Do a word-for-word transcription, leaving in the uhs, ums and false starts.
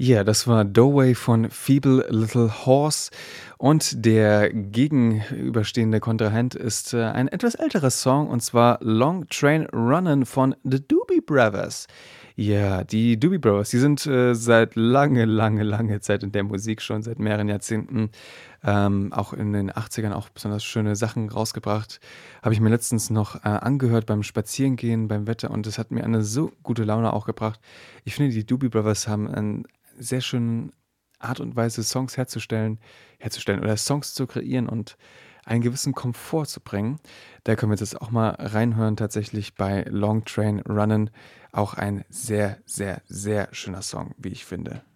Ja, das war "Doughway" von Feeble Little Horse und der gegenüberstehende Kontrahent ist, äh, ein etwas älterer Song und zwar „Long Train Runnin' von The Doobie Brothers. Ja, die Doobie Brothers, die sind, äh, seit lange, lange, lange Zeit in der Musik schon seit mehreren Jahrzehnten, ähm, auch in den Achtzigern auch besonders schöne Sachen rausgebracht. Habe ich mir letztens noch, äh, angehört beim Spazierengehen, beim Wetter und es hat mir eine so gute Laune auch gebracht. Ich finde, die Doobie Brothers haben 'n sehr schönen Art und Weise, Songs herzustellen herzustellen oder Songs zu kreieren und einen gewissen Komfort zu bringen. Da können wir jetzt auch mal reinhören tatsächlich bei „Long Train Runnin'", auch ein sehr, sehr, sehr schöner Song, wie ich finde.